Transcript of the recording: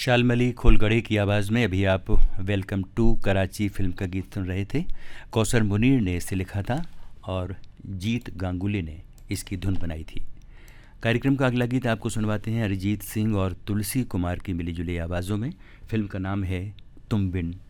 शालमली खोलगड़े की आवाज़ में अभी आप वेलकम टू कराची फिल्म का गीत सुन रहे थे। कौसर मुनीर ने इसे लिखा था और जीत गांगुली ने इसकी धुन बनाई थी। कार्यक्रम का अगला गीत आपको सुनवाते हैं अरिजीत सिंह और तुलसी कुमार की मिली जुली आवाज़ों में। फिल्म का नाम है तुम बिन